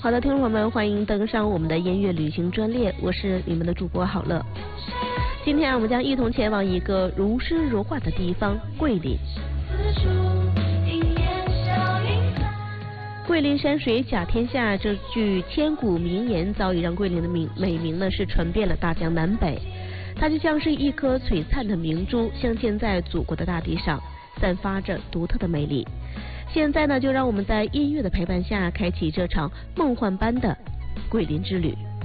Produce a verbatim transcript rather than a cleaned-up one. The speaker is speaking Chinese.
好的，听众朋友们，欢迎登上我们的音乐旅行专列，我是你们的主播好乐。今天啊，我们将一同前往一个如诗如画的地方——桂林。桂林山水甲天下这句千古名言，早已让桂林的名美名呢是传遍了大江南北。它就像是一颗璀璨的明珠，镶嵌在祖国的大地上，散发着独特的魅力。现在呢，就让我们在音乐的陪伴下，开启这场梦幻般的桂林之旅。